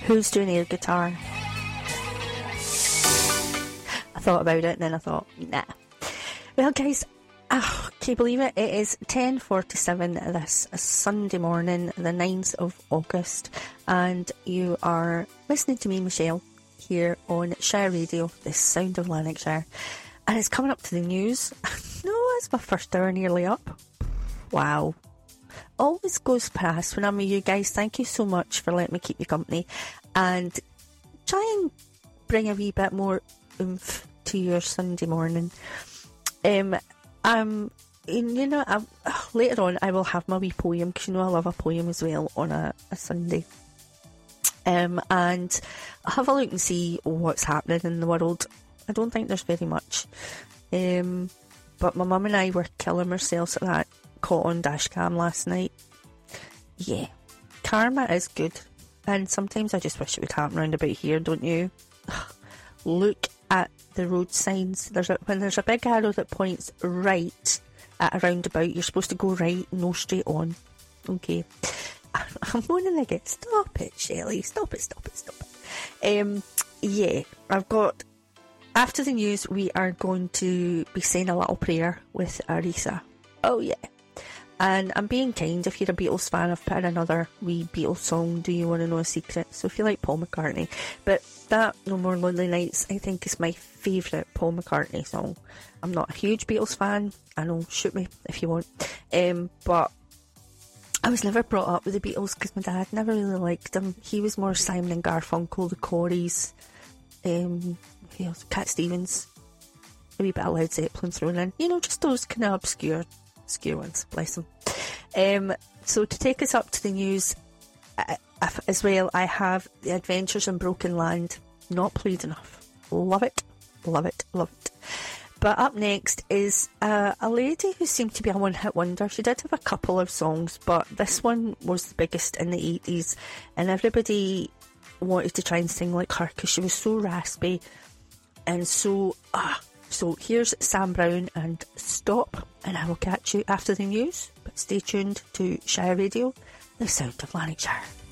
Who's doing air guitar? I thought about it and then I thought, nah. Well, guys, can you believe it? It is 10:47 this Sunday morning, the 9th of August, and you are listening to me, Michelle, here on Shire Radio, the sound of Lanarkshire. And it's coming up to the news. No, it's my first hour nearly up. Wow. Always goes past when I'm with you guys. Thank you so much for letting me keep you company and try and bring a wee bit more oomph to your Sunday morning. Later on I will have my wee poem, because you know I love a poem as well on a Sunday. And I'll have a look and see what's happening in the world. I don't think there's very much. But my mum and I were killing ourselves at that cotton dash cam last night. Yeah, karma is good, and sometimes I just wish it would happen round about here, don't you? Look at the road signs. When there's a big arrow that points right at a roundabout, you're supposed to go right, no straight on. Okay. I'm moaning again. Stop it, Shelley. Stop it. Yeah, I've got... After the news, we are going to be saying a little prayer with Arisa. Oh, yeah. And I'm being kind. If you're a Beatles fan, I've put in another wee Beatles song, Do You Want to Know a Secret? So if you like Paul McCartney. But that, No More Lonely Nights, I think is my favourite Paul McCartney song. I'm not a huge Beatles fan. I know, shoot me if you want. But I was never brought up with the Beatles because my dad never really liked them. He was more Simon and Garfunkel, the Corys, Cat Stevens, a wee bit of Led Zeppelin thrown in. You know, just those kind of obscure ones, bless them. So to take us up to the news as well, I have The Adventures in Broken Land. Not played enough. Love it. But up next is a lady who seemed to be a one-hit wonder. She did have a couple of songs, but this one was the biggest in the 80s, and everybody wanted to try and sing like her because she was so raspy and so... So here's Sam Brown and Stop, and I will catch you after the news. But stay tuned to Shire Radio, the sound of Lanarkshire.